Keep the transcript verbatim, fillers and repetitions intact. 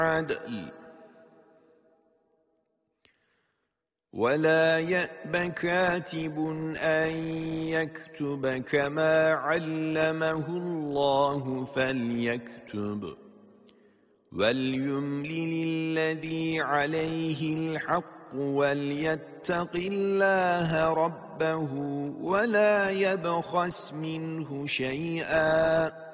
عدل ولا يأب كاتب أن يكتب كما علمه الله فليكتب وليملل الذي عليه الحق وليتق الله ربه ولا يبخس منه شيئا